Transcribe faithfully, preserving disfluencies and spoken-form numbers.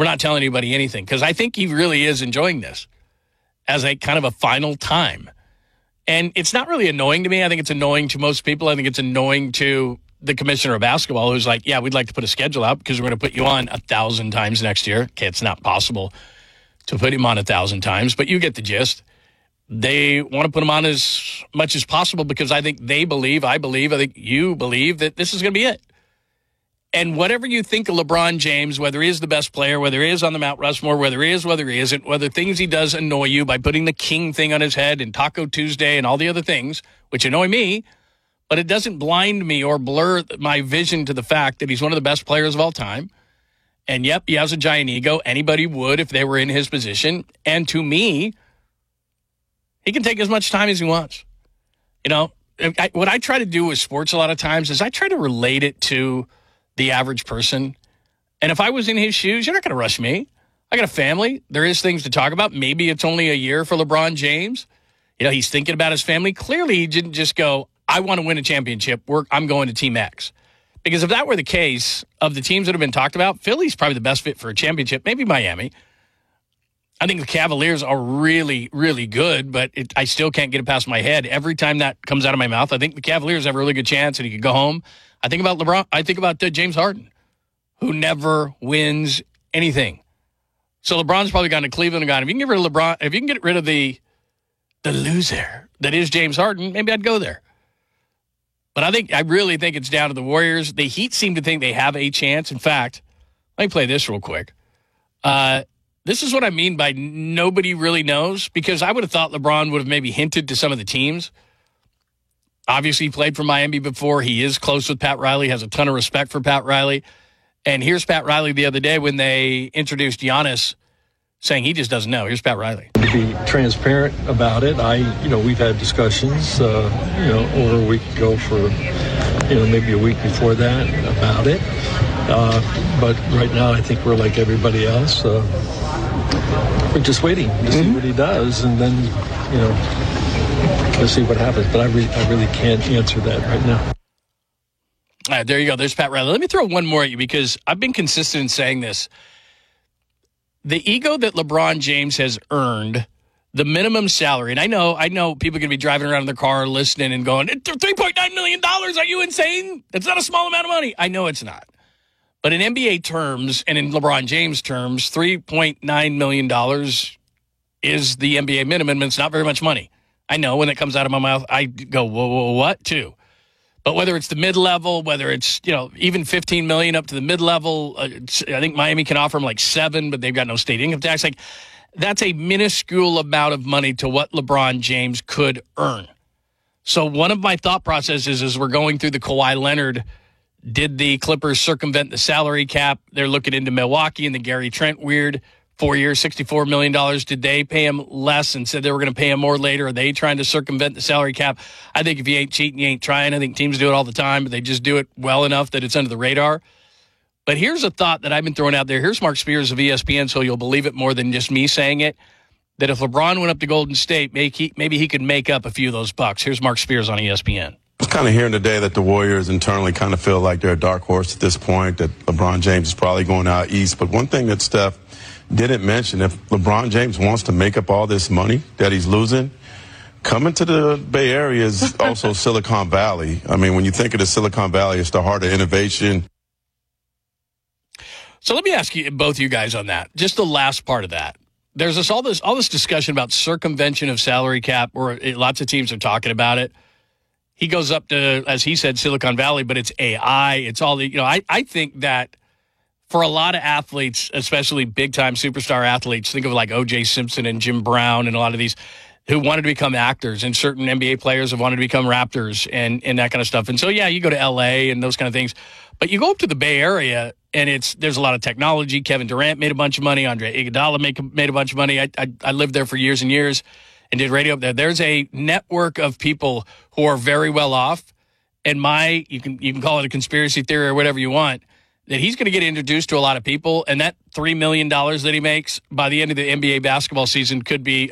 we're not telling anybody anything, because I think he really is enjoying this as a kind of a final time. And it's not really annoying to me. I think it's annoying to most people. I think it's annoying to the commissioner of basketball, who's like, yeah, we'd like to put a schedule out because we're going to put you on a thousand times next year. Okay, it's not possible to put him on a thousand times, but you get the gist. They want to put him on as much as possible because I think they believe, I believe, I think you believe that this is going to be it. And whatever you think of LeBron James, whether he is the best player, whether he is on the Mount Rushmore, whether he is, whether he isn't, whether things he does annoy you by putting the king thing on his head and Taco Tuesday and all the other things, which annoy me, but it doesn't blind me or blur my vision to the fact that he's one of the best players of all time. And, yep, he has a giant ego. Anybody would if they were in his position. And to me, he can take as much time as he wants. You know, I, what I try to do with sports a lot of times is I try to relate it to the average person. And if I was in his shoes, you're not going to rush me. I got a family. There is things to talk about. Maybe it's only a year for LeBron James. You know, he's thinking about his family. Clearly, he didn't just go, I want to win a championship. We're, I'm going to Team X. Because if that were the case, of the teams that have been talked about, Philly's probably the best fit for a championship. Maybe Miami. I think the Cavaliers are really, really good, but it, I still can't get it past my head. Every time that comes out of my mouth, I think the Cavaliers have a really good chance and he could go home. I think about LeBron. I think about uh, James Harden, who never wins anything. So LeBron's probably gone to Cleveland and gone, if you can get rid of LeBron, if you can get rid of the the loser that is James Harden, maybe I'd go there. But I think I really think it's down to the Warriors. The Heat seem to think they have a chance. In fact, let me play this real quick. Uh, this is what I mean by nobody really knows, because I would have thought LeBron would have maybe hinted to some of the teams. Obviously, he played for Miami before. He is close with Pat Riley, has a ton of respect for Pat Riley. And here's Pat Riley the other day when they introduced Giannis, saying he just doesn't know. Here's Pat Riley. To be transparent about it, I, you know, we've had discussions, uh, you know, over a week ago for, you know, maybe a week before that about it. Uh, but right now, I think we're like everybody else. Uh, we're just waiting to mm-hmm. see what he does, and then, you know, we'll see what happens. But I, re- I really can't answer that right now. All right, there you go. There's Pat Riley. Let me throw one more at you, because I've been consistent in saying this. The ego that LeBron James has earned, the minimum salary, and I know I know people are going to be driving around in their car listening and going, three point nine million dollars, are you insane? That's not a small amount of money. I know it's not. But in N B A terms and in LeBron James terms, three point nine million dollars is the N B A minimum, and it's not very much money. I know when it comes out of my mouth, I go, whoa, whoa, what, too? But whether it's the mid-level, whether it's, you know, even fifteen million dollars up to the mid-level, uh, I think Miami can offer them like seven, but they've got no state income tax. Like, that's a minuscule amount of money to what LeBron James could earn. So one of my thought processes is we're going through the Kawhi Leonard, did the Clippers circumvent the salary cap? They're looking into Milwaukee and the Gary Trent weird. Four years, sixty-four million dollars. Did they pay him less and said they were going to pay him more later? Are they trying to circumvent the salary cap? I think if you ain't cheating, you ain't trying. I think teams do it all the time, but they just do it well enough that it's under the radar. But here's a thought that I've been throwing out there. Here's Mark Spears of E S P N, so you'll believe it more than just me saying it, that if LeBron went up to Golden State, maybe he, maybe he could make up a few of those bucks. Here's Mark Spears on E S P N. I was kind of hearing today that the Warriors internally kind of feel like they're a dark horse at this point, that LeBron James is probably going out east. But one thing that Steph didn't mention, if LeBron James wants to make up all this money that he's losing, coming to the Bay Area is also Silicon Valley. I mean, when you think of the Silicon Valley, it's the heart of innovation. So let me ask you, both you guys, on that. Just the last part of that. There's this all this all this discussion about circumvention of salary cap, where it, lots of teams are talking about it. He goes up to, as he said, Silicon Valley, but it's A I. It's all the, you know, I, I think that for a lot of athletes, especially big-time superstar athletes, think of like O J Simpson and Jim Brown and a lot of these who wanted to become actors, and certain N B A players have wanted to become Raptors and, and that kind of stuff. And so, yeah, you go to L A and those kind of things. But you go up to the Bay Area, and it's there's a lot of technology. Kevin Durant made a bunch of money. Andre Iguodala made, made a bunch of money. I, I, I lived there for years and years and did radio up there. There's a network of people who are very well off. And my, you can you can call it a conspiracy theory or whatever you want, that he's going to get introduced to a lot of people, and that three million dollars that he makes by the end of the N B A basketball season could be